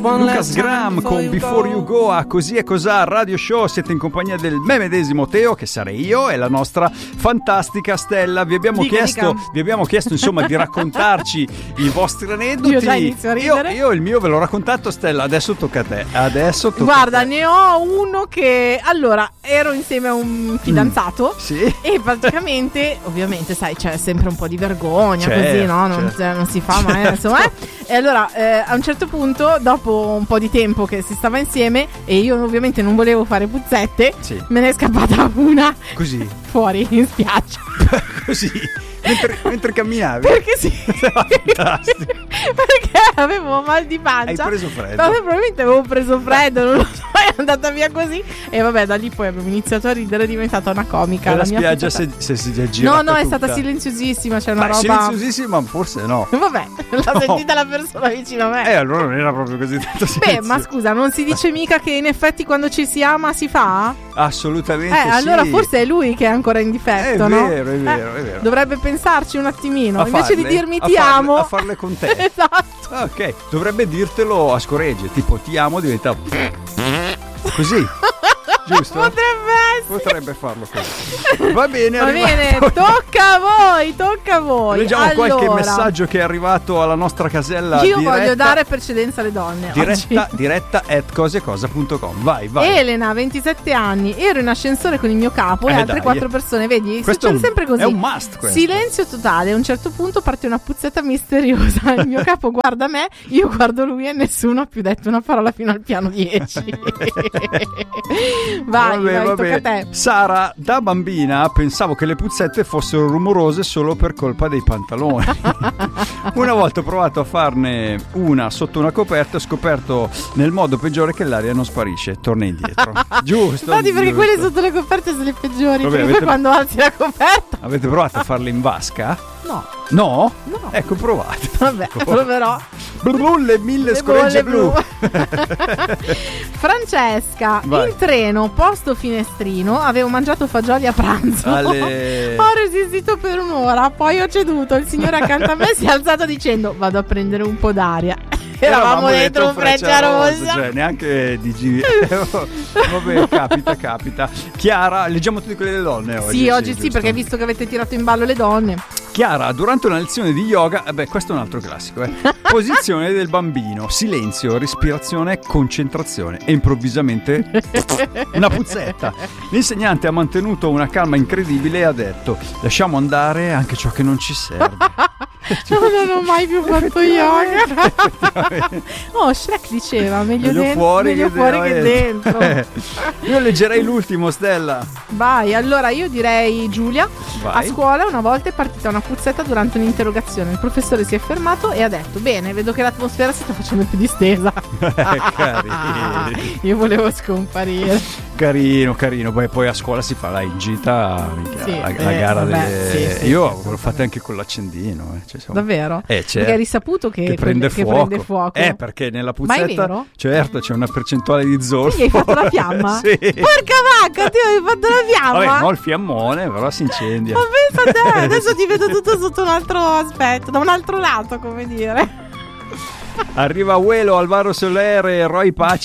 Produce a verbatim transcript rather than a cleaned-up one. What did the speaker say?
Lucas Graham con Before You Go a Così e Cosà Radio Show. Siete in compagnia del me medesimo Teo, che sarei io, e la nostra fantastica Stella. Vi abbiamo dica, chiesto dica. vi abbiamo chiesto insomma di raccontarci i vostri aneddoti. Io già inizio a ridere. Io, io il mio ve l'ho raccontato, Stella, adesso tocca a te. Adesso tocca Guarda, a te. ne ho uno che allora ero insieme a un fidanzato Mm, sì. e praticamente, ovviamente, sai, c'è sempre un po' di vergogna, Certo, così, no? Non, certo. cioè, non si fa mai, insomma. eh. E allora, eh, a un certo punto, dopo un po' di tempo che si stava insieme e io ovviamente non volevo fare puzzette, Sì. me ne è scappata una Così. fuori in spiaggia. Così. Mentre, mentre camminavi. Perché sì. Fantastico. Perché avevo mal di pancia. Hai preso freddo. No, probabilmente avevo preso freddo, non lo so, è andata via così. E vabbè, da lì poi abbiamo iniziato a ridere, è diventata una comica. E la mia spiaggia puntata. se, se si è girata No, no, è tutta. stata silenziosissima, c'è una Beh, roba. silenziosissima, forse no. Vabbè, l'ha No. sentita la persona vicino a me. Eh, allora non era proprio così tanto Beh, silenzio. ma scusa, non si dice mica che in effetti quando ci si ama si fa? Assolutamente Eh, sì. allora forse è lui che è ancora in difetto, È no? vero, è vero, Eh, è vero. Dovrebbe pensarci un attimino, A invece farle, di dirmi a ti farle, amo. a farle con te. Esatto. Ah, ok, dovrebbe dirtelo a scoregge, tipo ti amo diventa così. Giusto? Potrebbe essere. Potrebbe farlo così. Va bene, è Va arrivato- bene, tocca a voi, tocca a voi. Leggiamo allora, qualche messaggio che è arrivato alla nostra casella. Io diretta, voglio dare precedenza alle donne diretta, oggi. diretta at cosecosa punto com. Vai, vai. Elena, ventisette anni, ero in ascensore con il mio capo e Eh, altre dai. quattro persone. Vedi, Questo succede è un- sempre così. è un must questo. Silenzio totale. A un certo punto parte una puzzetta misteriosa. Il mio capo guarda me, io guardo lui e nessuno ha più detto una parola fino al piano dieci. vai, Vabbè, vai, vabbè. tocca a te. Sara, da bambina pensavo che le puzzette fossero rumorose solo per colpa dei pantaloni. Una volta ho provato a farne una sotto una coperta e ho scoperto nel modo peggiore che l'aria non sparisce, torna indietro. Giusto. Infatti, perché giusto. quelle sotto le coperte sono le peggiori. Vabbè, perché avete- poi quando alzi la coperta. Avete provato a farle in vasca? No, No? no. Ecco, provate. Vabbè, proverò. Blu, le mille Le scoregge bolle blu. Francesca, Vai. in treno, posto finestrino, avevo mangiato fagioli a pranzo. Ale. Ho resistito per un'ora, poi ho ceduto. Il signore accanto a me si è alzato dicendo: vado a prendere un po' d'aria. Eravamo dentro un Frecciarossa. Cioè, neanche di G. Vabbè, capita, capita. Chiara, leggiamo tutte quelle delle donne oggi. Sì, oggi sì, giusto? perché visto che avete tirato in ballo le donne. Chiara, durante una lezione di yoga, eh beh, questo è un altro classico, eh. Posizione del bambino, silenzio, respirazione, concentrazione e improvvisamente una puzzetta. L'insegnante ha mantenuto una calma incredibile e ha detto: lasciamo andare anche ciò che non ci serve. No, non ho mai più fatto yoga. Oh, Shrek diceva: meglio, Meglio den- fuori, meglio che, fuori che dentro. Io leggerei l'ultimo, Stella. Vai, allora io direi Giulia. Vai. A scuola una volta è partita una puzzetta durante un'interrogazione. Il professore si è fermato e ha detto: bene, vedo che l'atmosfera si sta facendo più distesa. Carino. Io volevo scomparire. Carino, carino. Poi, poi a scuola si fa la in gita, minchia, Sì, la, la eh, gara vabbè, delle... sì, sì, Io sì, l'ho sì, fatta sì. anche con l'accendino, eh. Cioè, insomma, Davvero? Eh, certo. Perché hai risaputo che, che prende, che fuoco. prende fuoco. Eh, perché nella Ma è puzzetta, vero? certo, c'è una percentuale di zolfo. Quindi hai fatto la fiamma? Sì. Porca vacca, ti hai fatto la fiamma? Vabbè, no, il fiammone, però si incendia. Ma pensa a te, adesso ti vedo tutto sotto un altro aspetto, da un altro lato, come dire. Arriva Uelo, Alvaro Soler e Roy Paci